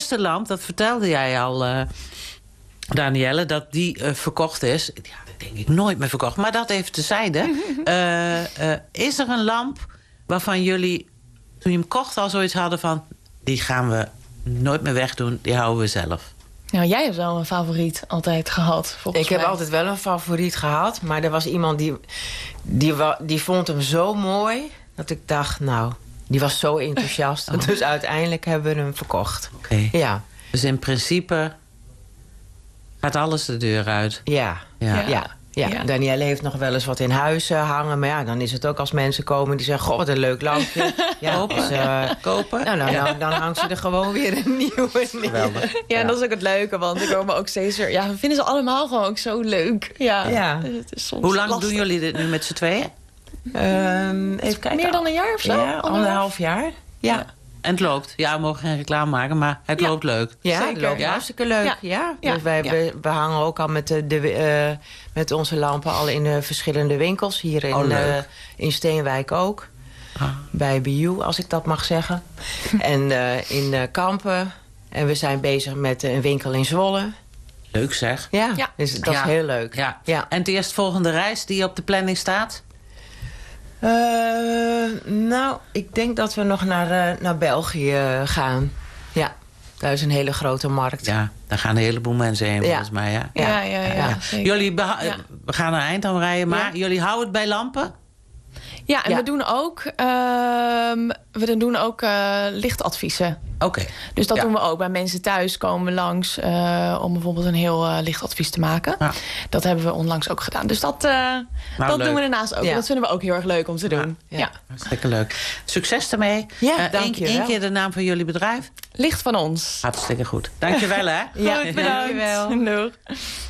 eerste lamp, dat vertelde jij al, Danielle, dat die verkocht is. Ja, dat denk ik nooit meer verkocht. Maar dat even tezijde. Is er een lamp waarvan jullie, toen je hem kocht, al zoiets hadden van... die gaan we nooit meer wegdoen, die houden we zelf? Nou, jij hebt wel een favoriet altijd gehad, volgens mij. Ik heb altijd wel een favoriet gehad. Maar er was iemand die vond hem zo mooi... dat ik dacht, nou, die was zo enthousiast. Oh. Dus uiteindelijk hebben we hem verkocht. Oké. Ja. Dus in principe gaat alles de deur uit. Ja. Danielle heeft nog wel eens wat in huis hangen. Maar ja, dan is het ook als mensen komen die zeggen... goh, wat een leuk lampje. Kopen? Nou, dan hangt ze er gewoon weer een nieuwe neer. Geweldig. Ja, en dat is ook het leuke, want ik komen ook steeds weer... Ja, we vinden ze allemaal gewoon ook zo leuk. Ja. Dus het is soms Hoe lang lastig. doen jullie dit nu met z'n tweeën? Even kijken. Meer dan een jaar of zo? Ja, 1,5 jaar. Ja. En het loopt. Ja, we mogen geen reclame maken, maar het loopt leuk. Ja, Zeker. het loopt Ja? hartstikke leuk. Ja. Ja. Dus we hangen ook al met onze lampen al in verschillende winkels. Hier in Steenwijk ook. Ah. Bij BU, als ik dat mag zeggen. En in Kampen. En we zijn bezig met een winkel in Zwolle. Leuk zeg. Ja, Ja. dus dat is heel leuk. Ja. Ja. En de eerstvolgende reis die op de planning staat? Nou, ik denk dat we nog naar België gaan. Ja, daar is een hele grote markt. Ja, daar gaan een heleboel mensen heen, Ja. volgens mij. Ja. Ja, zeker. Jullie we gaan naar eind rijden, maar jullie houden het bij lampen? Ja, en Ja. we doen ook lichtadviezen. Oké. Dus dat Ja. doen we ook. Bij mensen thuis komen we langs om bijvoorbeeld een heel lichtadvies te maken. Ja. Dat hebben we onlangs ook gedaan. Dus dat leuk. doen we daarnaast ook. Ja. Dat vinden we ook heel erg leuk om te doen. Ja. Hartstikke leuk. Succes ermee. Ja, dank je wel. Eén keer de naam van jullie bedrijf. Licht van ons. Hartstikke goed. Dank je wel, hè. Ja, Goed, bedankt. dankjewel. Doeg.